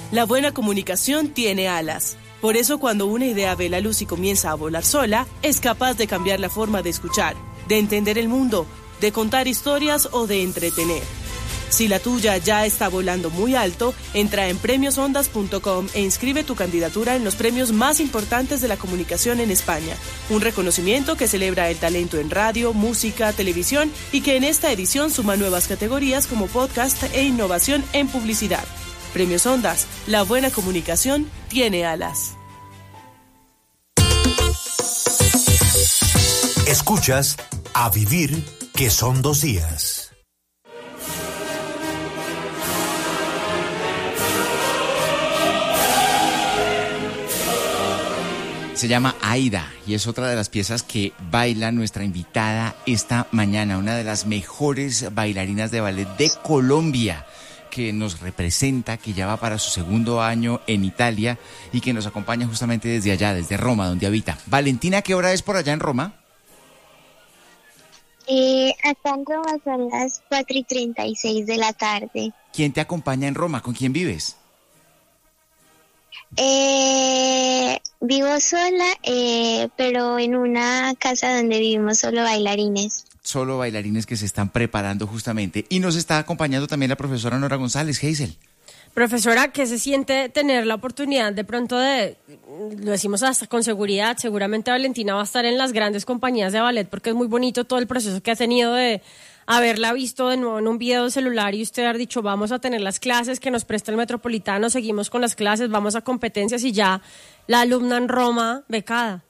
La buena comunicación tiene alas. Por eso cuando una idea ve la luz y comienza a volar sola, es capaz de cambiar la forma de escuchar, de entender el mundo, de contar historias o de entretener. Si la tuya ya está volando muy alto, entra en premiosondas.com e inscribe tu candidatura en los premios más importantes de la comunicación en España. Un reconocimiento que celebra el talento en radio, música, televisión y que en esta edición suma nuevas categorías como podcast e innovación en publicidad. Premios Ondas, la buena comunicación tiene alas. Escuchas A Vivir, que son 2 días. Se llama Aida y es otra de las piezas que baila nuestra invitada esta mañana, una de las mejores bailarinas de ballet de Colombia, que nos representa, que ya va para su 2º año en Italia y que nos acompaña justamente desde allá, desde Roma, donde habita. Valentina, ¿qué hora es por allá en Roma? Acá en Roma son las 4:36 de la tarde. ¿Quién te acompaña en Roma? ¿Con quién vives? Vivo sola, pero en una casa donde vivimos solo bailarines. Solo bailarines que se están preparando justamente. Y nos está acompañando también la profesora Nora González, Hazel. Profesora, ¿qué se siente tener la oportunidad de pronto lo decimos hasta con seguridad, seguramente Valentina va a estar en las grandes compañías de ballet, porque es muy bonito todo el proceso que ha tenido de haberla visto de nuevo en un video de celular y usted haber dicho, vamos a tener las clases que nos presta el Metropolitano, seguimos con las clases, vamos a competencias y ya la alumna en Roma becada?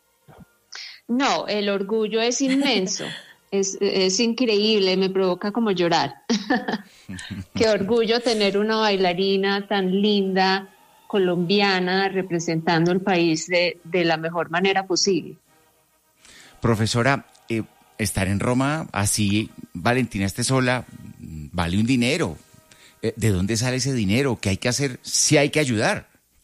No, el orgullo es inmenso. Es increíble, me provoca como llorar. Qué orgullo tener una bailarina tan linda, colombiana, representando el país de la mejor manera posible. Profesora, estar en Roma, así Valentina esté sola, vale un dinero. ¿De dónde sale ese dinero? ¿Qué hay que hacer? Sí hay que ayudar.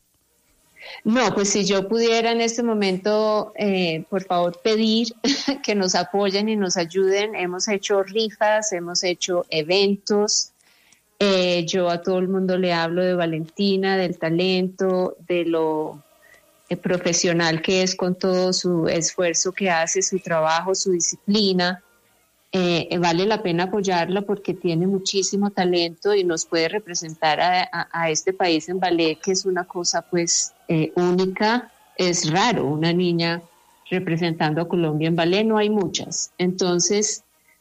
No, pues si yo pudiera en este momento, por favor, pedir que nos apoyen y nos ayuden. Hemos hecho rifas, hemos hecho eventos. Yo a todo el mundo le hablo de Valentina, del talento, de lo profesional que es con todo su esfuerzo que hace, su trabajo, su disciplina. Vale la pena apoyarla porque tiene muchísimo talento y nos puede representar a este país en ballet, que es una cosa pues única. Es raro una niña representando a Colombia en ballet, no hay muchas. Entonces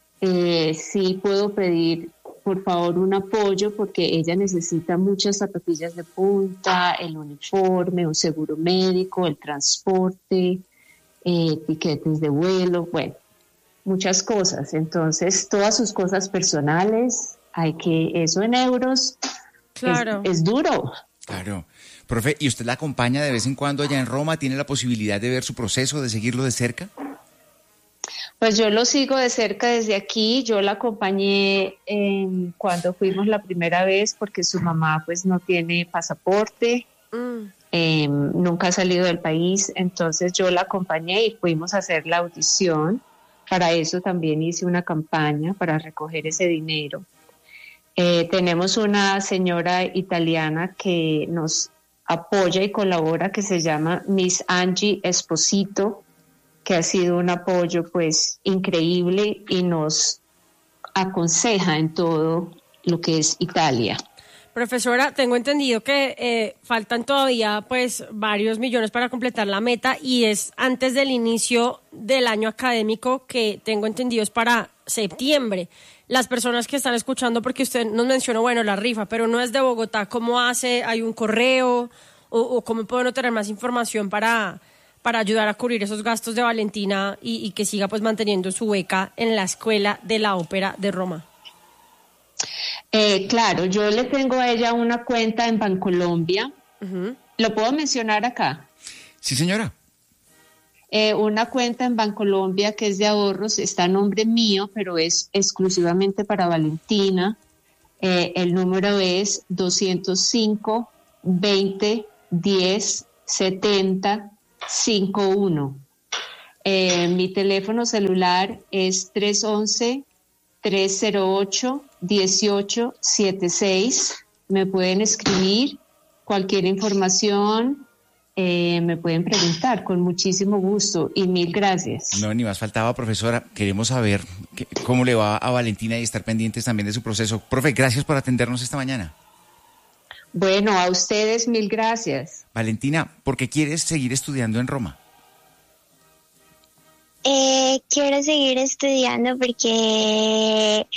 sí puedo pedir por favor un apoyo porque ella necesita muchas zapatillas de punta, el uniforme, un seguro médico, el transporte, tiquetes de vuelo, bueno, muchas cosas. Entonces, todas sus cosas personales, eso en euros, claro. Es duro. Claro. Profe, ¿y usted la acompaña de vez en cuando allá en Roma? ¿Tiene la posibilidad de ver su proceso, de seguirlo de cerca? Pues yo lo sigo de cerca desde aquí. Yo la acompañé cuando fuimos la primera vez porque su mamá pues no tiene pasaporte. Nunca ha salido del país, entonces yo la acompañé y fuimos a hacer la audición. Para eso también hice una campaña para recoger ese dinero. Tenemos una señora italiana que nos apoya y colabora que se llama Miss Angie Esposito, que ha sido un apoyo pues increíble y nos aconseja en todo lo que es Italia. Profesora, tengo entendido que faltan todavía pues varios millones para completar la meta y es antes del inicio del año académico, que tengo entendido es para septiembre. Las personas que están escuchando, porque usted nos mencionó, bueno, la rifa, pero no es de Bogotá, ¿cómo hace? ¿Hay un correo? ¿O cómo pueden obtener más información para ayudar a cubrir esos gastos de Valentina y que siga pues manteniendo su beca en la Escuela de la Ópera de Roma? Claro, yo le tengo a ella una cuenta en Bancolombia. Uh-huh. ¿Lo puedo mencionar acá? Sí, señora. Una cuenta en Bancolombia que es de ahorros, está a nombre mío, pero es exclusivamente para Valentina. El número es 205 20 10 70 51. Mi teléfono celular es 311-308-1876. Me pueden escribir cualquier información, me pueden preguntar con muchísimo gusto y mil gracias. No, ni más faltaba, profesora. Queremos saber cómo le va a Valentina y estar pendientes también de su proceso. Profe, gracias por atendernos esta mañana. Bueno, a ustedes mil gracias. Valentina, ¿por qué quieres seguir estudiando en Roma? Quiero seguir estudiando porque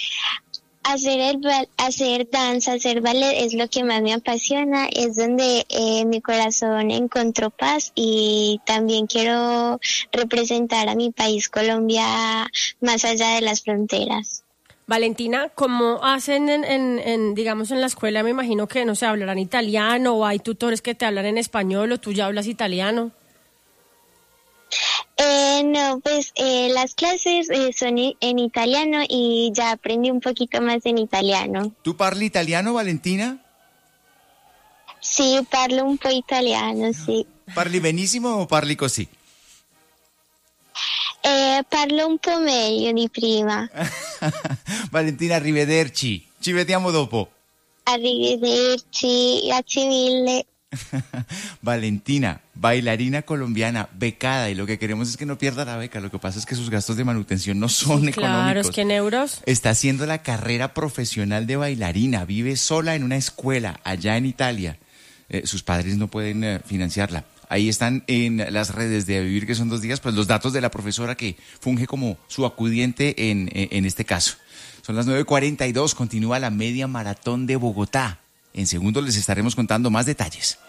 hacer danza, hacer ballet es lo que más me apasiona, es donde mi corazón encontró paz, y también quiero representar a mi país, Colombia, más allá de las fronteras. Valentina, ¿cómo hacen digamos, en la escuela? Me imagino que, no sé, hablarán italiano, o hay tutores que te hablan en español, o tú ya hablas italiano. No, pues las clases son en italiano y ya aprendí un poquito más en italiano. ¿Tú parli italiano, Valentina? Sì, parlo un po' italiano, sì. ¿Parli benissimo o parli così? Parlo un po' meglio di prima. Valentina, arrivederci. Ci vediamo dopo. Arrivederci, grazie mille. Valentina, bailarina colombiana, becada, y lo que queremos es que no pierda la beca. Lo que pasa es que sus gastos de manutención no son económicos. Claro, es que en euros. Está haciendo la carrera profesional de bailarina, vive sola en una escuela allá en Italia. Sus padres no pueden financiarla. Ahí están en las redes de A Vivir, que son 2 días, pues los datos de la profesora que funge como su acudiente en este caso. Son las 9:42, continúa la media maratón de Bogotá. En segundos les estaremos contando más detalles.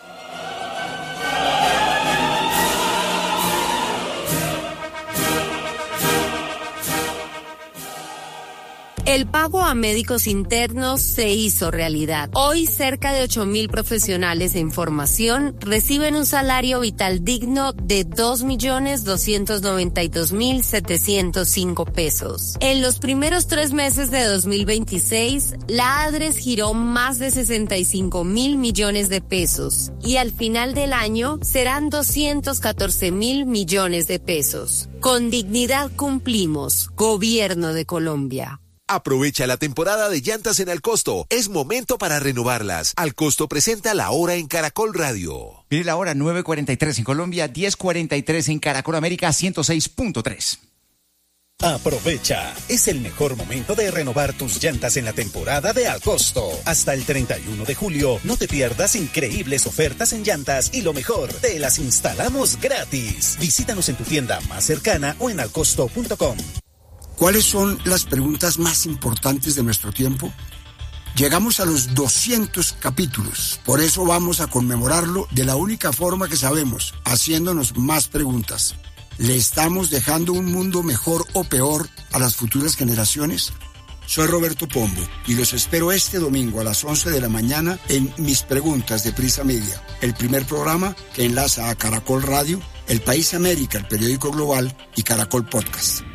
El pago a médicos internos se hizo realidad. Hoy, cerca de 8.000 profesionales de información reciben un salario vital digno de 2.292.705 pesos. En los primeros 3 meses de 2026, la ADRES giró más de 65.000 millones de pesos y al final del año serán 214.000 millones de pesos. Con dignidad cumplimos. Gobierno de Colombia. Aprovecha la temporada de llantas en Alcosto. Es momento para renovarlas. Alcosto presenta La Hora en Caracol Radio. Mire la hora, 9:43 en Colombia, 10:43 en Caracol América, 106.3. Aprovecha, es el mejor momento de renovar tus llantas en la temporada de Alcosto. Hasta el 31 de julio, no te pierdas increíbles ofertas en llantas y lo mejor, te las instalamos gratis. Visítanos en tu tienda más cercana o en alcosto.com. ¿Cuáles son las preguntas más importantes de nuestro tiempo? Llegamos a los 200 capítulos, por eso vamos a conmemorarlo de la única forma que sabemos, haciéndonos más preguntas. ¿Le estamos dejando un mundo mejor o peor a las futuras generaciones? Soy Roberto Pombo y los espero este domingo a las 11 de la mañana en Mis Preguntas de Prisa Media, el primer programa que enlaza a Caracol Radio, El País América, el periódico global, y Caracol Podcast.